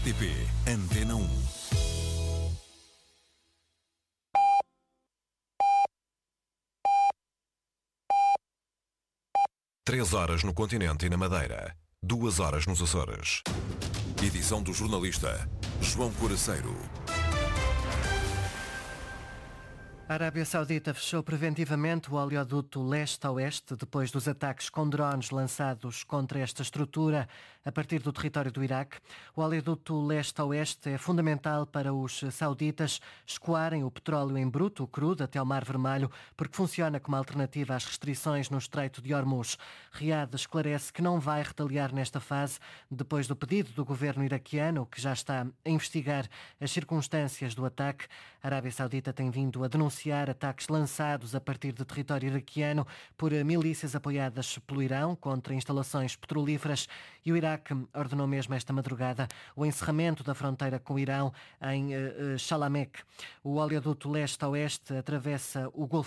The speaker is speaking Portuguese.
RTP Antena 1. Três horas no continente e na Madeira. 2 horas nos Açores. Edição do jornalista João Coraceiro. A Arábia Saudita fechou preventivamente o oleoduto leste a oeste depois dos ataques com drones lançados contra esta estrutura a partir do território do Iraque. O oleoduto leste a oeste é fundamental para os sauditas escoarem o petróleo em bruto, crudo, até ao Mar Vermelho, porque funciona como alternativa às restrições no Estreito de Hormuz. Riad esclarece que não vai retaliar nesta fase, depois do pedido do governo iraquiano, que já está a investigar as circunstâncias do ataque. A Arábia Saudita tem vindo a denunciar ataques lançados a partir do território iraquiano por milícias apoiadas pelo Irão contra instalações petrolíferas, e o Iraque ordenou mesmo esta madrugada o encerramento da fronteira com o Irão em Chalamek. O oleoduto leste a oeste atravessa o Golfo